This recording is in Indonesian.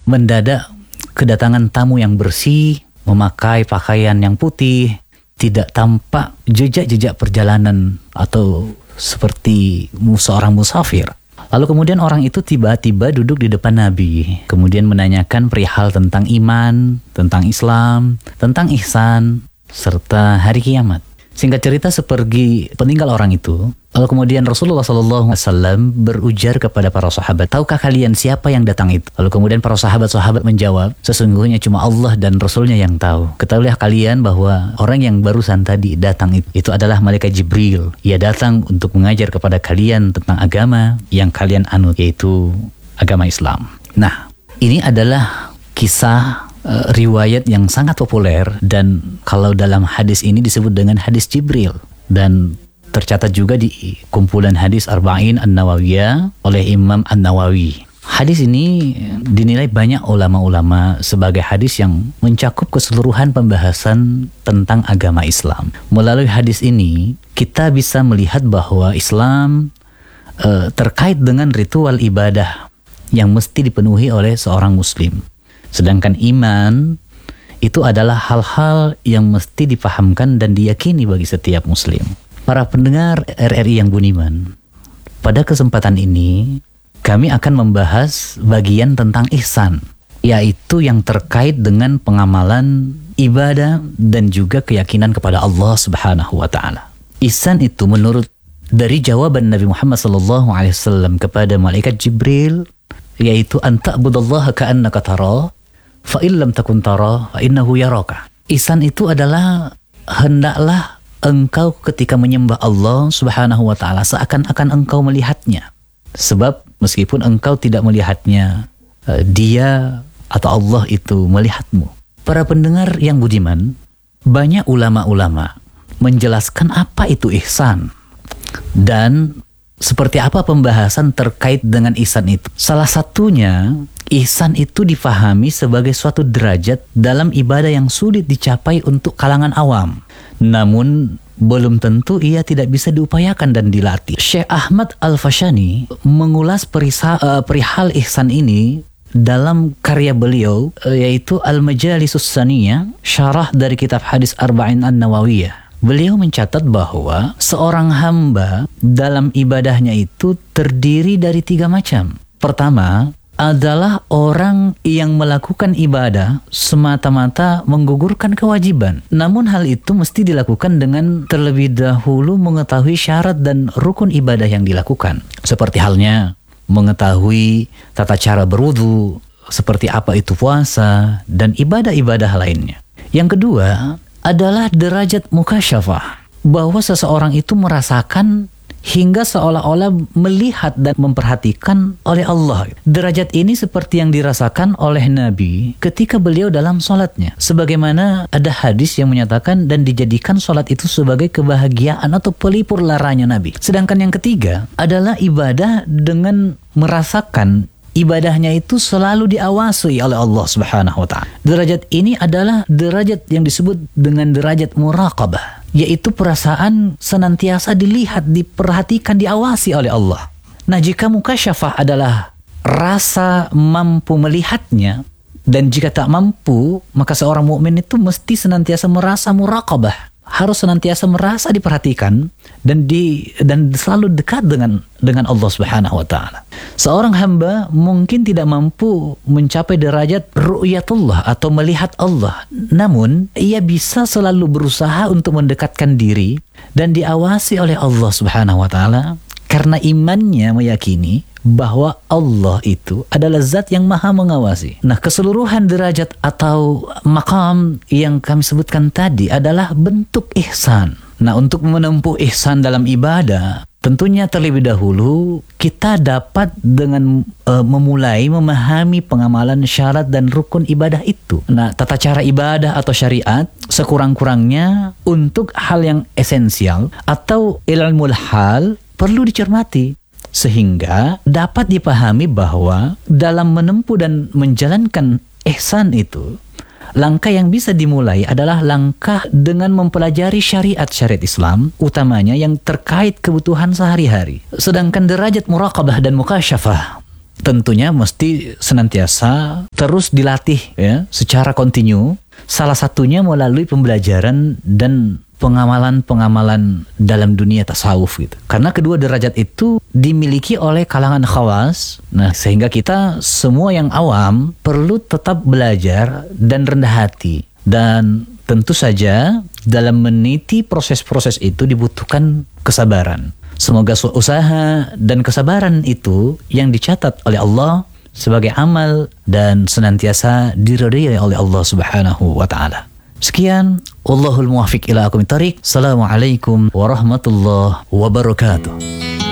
mendadak kedatangan tamu yang bersih, memakai pakaian yang putih, tidak tampak jejak-jejak perjalanan atau seperti seorang musafir. Lalu kemudian orang itu tiba-tiba duduk di depan Nabi, kemudian menanyakan perihal tentang iman, tentang Islam, tentang ihsan, serta hari kiamat. Singkat cerita, sepergi peninggal orang itu, lalu kemudian Rasulullah SAW berujar kepada para sahabat, tahukah kalian siapa yang datang itu? Lalu kemudian para sahabat-sahabat menjawab, sesungguhnya cuma Allah dan Rasulnya yang tahu. Ketahuilah kalian bahwa orang yang barusan tadi datang itu adalah malaikat Jibril. Ia datang untuk mengajar kepada kalian tentang agama yang kalian anut, yaitu agama Islam. Nah, ini adalah kisah riwayat yang sangat populer, dan kalau dalam hadis ini disebut dengan hadis Jibril, dan tercatat juga di kumpulan hadis Arba'in An-Nawawiyah oleh Imam An-Nawawi. Hadis ini dinilai banyak ulama-ulama sebagai hadis yang mencakup keseluruhan pembahasan tentang agama Islam. Melalui hadis ini kita bisa melihat bahwa Islam terkait dengan ritual ibadah yang mesti dipenuhi oleh seorang muslim. Sedangkan iman itu adalah hal-hal yang mesti dipahamkan dan diyakini bagi setiap muslim. Para pendengar RRI yang budiman, pada kesempatan ini kami akan membahas bagian tentang ihsan, yaitu yang terkait dengan pengamalan ibadah dan juga keyakinan kepada Allah Subhanahu wa taala. Ihsan itu menurut dari jawaban Nabi Muhammad SAW kepada malaikat Jibril, yaitu anta'budallaha ka'annaka tarah fa illam takun tara fa innahu yaraka. Ihsan itu adalah hendaklah engkau ketika menyembah Allah Subhanahu wa taala seakan-akan engkau melihatnya. Sebab meskipun engkau tidak melihatnya, dia atau Allah itu melihatmu. Para pendengar yang budiman, banyak ulama-ulama menjelaskan apa itu ihsan dan seperti apa pembahasan terkait dengan ihsan itu. Salah satunya, ihsan itu difahami sebagai suatu derajat dalam ibadah yang sulit dicapai untuk kalangan awam. Namun, belum tentu ia tidak bisa diupayakan dan dilatih. Syekh Ahmad Al-Fashani mengulas perihal ihsan ini dalam karya beliau, yaitu Al-Majalisus Saniyah, syarah dari kitab hadis Arba'in An-Nawawiyah. Beliau mencatat bahwa seorang hamba dalam ibadahnya itu terdiri dari 3 macam. Pertama adalah orang yang melakukan ibadah semata-mata menggugurkan kewajiban. Namun hal itu mesti dilakukan dengan terlebih dahulu mengetahui syarat dan rukun ibadah yang dilakukan. Seperti halnya mengetahui tata cara berwudu, seperti apa itu puasa, dan ibadah-ibadah lainnya. Yang kedua adalah derajat mukasyafah, bahwa seseorang itu merasakan hingga seolah-olah melihat dan memperhatikan oleh Allah. Derajat ini seperti yang dirasakan oleh Nabi ketika beliau dalam sholatnya, sebagaimana ada hadis yang menyatakan dan dijadikan sholat itu sebagai kebahagiaan atau pelipur laranya Nabi. Sedangkan yang ketiga adalah ibadah dengan merasakan ibadahnya itu selalu diawasi oleh Allah Subhanahu wa ta'ala. Derajat ini adalah derajat yang disebut dengan derajat muraqabah, yaitu perasaan senantiasa dilihat, diperhatikan, diawasi oleh Allah. Nah, jika mukasyafah adalah rasa mampu melihatnya, dan jika tak mampu, maka seorang mukmin itu mesti senantiasa merasa muraqabah, harus senantiasa merasa diperhatikan dan selalu dekat dengan Allah Subhanahu wa taala. Seorang hamba mungkin tidak mampu mencapai derajat ru'yatullah atau melihat Allah, namun ia bisa selalu berusaha untuk mendekatkan diri dan diawasi oleh Allah Subhanahu wa taala karena imannya meyakini bahwa Allah itu adalah zat yang maha mengawasi. Nah, keseluruhan derajat atau maqam yang kami sebutkan tadi adalah bentuk ihsan. Nah, untuk menempuh ihsan dalam ibadah, tentunya terlebih dahulu kita dapat dengan memulai memahami pengamalan syarat dan rukun ibadah itu. Nah, tata cara ibadah atau syariat sekurang-kurangnya untuk hal yang esensial atau ilmul hal perlu dicermati, sehingga dapat dipahami bahwa dalam menempuh dan menjalankan ihsan itu, langkah yang bisa dimulai adalah langkah dengan mempelajari syariat-syariat Islam, utamanya yang terkait kebutuhan sehari-hari. Sedangkan derajat muraqabah dan mukasyafah tentunya mesti senantiasa terus dilatih ya secara kontinu. Salah satunya melalui pembelajaran dan pengamalan-pengamalan dalam dunia tasawuf gitu. Karena kedua derajat itu dimiliki oleh kalangan khawas. Nah, sehingga kita semua yang awam perlu tetap belajar dan rendah hati. Dan tentu saja dalam meniti proses-proses itu dibutuhkan kesabaran. Semoga usaha dan kesabaran itu yang dicatat oleh Allah sebagai amal dan senantiasa diridhai oleh Allah Subhanahu wa taala. Sekian, wallahul muwaffiq ila aqwamit thariq. Assalamualaikum warahmatullahi wabarakatuh.